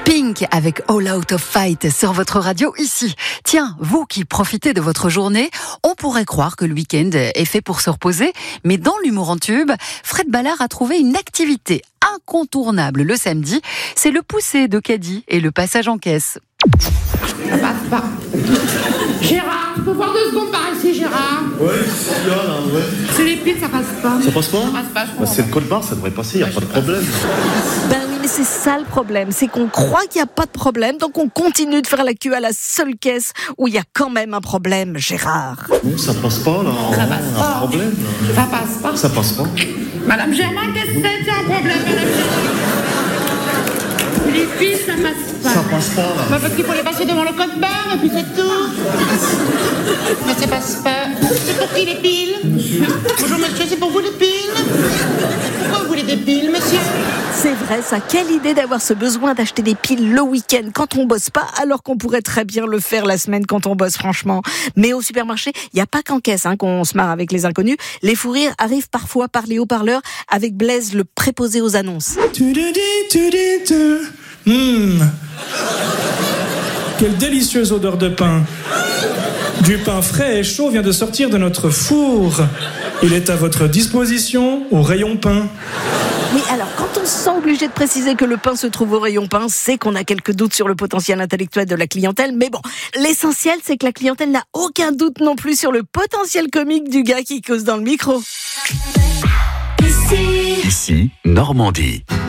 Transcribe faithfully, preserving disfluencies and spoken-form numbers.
Pink avec All Out of Fight sur votre radio ici. Tiens, vous qui profitez de votre journée, on pourrait croire que le week-end est fait pour se reposer, mais dans l'humour en tube, Fred Ballard a trouvé une activité incontournable le samedi, c'est le poussé de caddie et le passage en caisse. Ça passe pas. Gérard, je peux voir deux secondes par ici, Gérard? Ouais, c'est là, là, ouais. C'est les piles, ça passe pas. Ça passe pas? Ça passe pas, je crois. Bah, c'est le code barre, ça devrait passer, y a pas de problème. Ben oui, mais c'est ça le problème, c'est qu'on croit qu'il n'y a pas de problème, donc on continue de faire la queue à la seule caisse où il y a quand même un problème, Gérard. Non, ça passe pas, là. Ça passe Un pas. problème, là. Ça passe pas. Ça passe pas. Madame Germain, qu'est-ce que c'est? C'est un problème, Madame Germain. Les piles, ça passe pas. Ça passe pas, là. Bah, parce qu'il faut les passer devant le code barre et puis c'est tout. Mais ça passe pas. C'est pour qui les piles? Bonjour monsieur, c'est pour vous les piles? Pourquoi vous voulez des piles, monsieur? C'est vrai ça, quelle idée d'avoir ce besoin d'acheter des piles le week-end quand on bosse pas, alors qu'on pourrait très bien le faire la semaine quand on bosse franchement. Mais au supermarché, il n'y a pas qu'en caisse hein, qu'on se marre avec les inconnus. Les fous rires arrivent parfois par les haut-parleurs avec Blaise, le préposé aux annonces. Mmh. Quelle délicieuse odeur de pain. Du pain frais et chaud vient de sortir de notre four. Il est à votre disposition au rayon pain. Oui, alors quand on se sent obligé de préciser que le pain se trouve au rayon pain, c'est qu'on a quelques doutes sur le potentiel intellectuel de la clientèle. Mais bon, l'essentiel, c'est que la clientèle n'a aucun doute non plus sur le potentiel comique du gars qui cause dans le micro. Ici, Normandie.